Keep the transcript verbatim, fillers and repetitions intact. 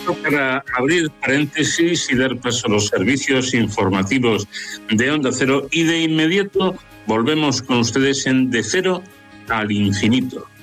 momento para abrir paréntesis y dar paso a los servicios informativos de Onda Cero y de inmediato volvemos con ustedes en De Cero al Infinito.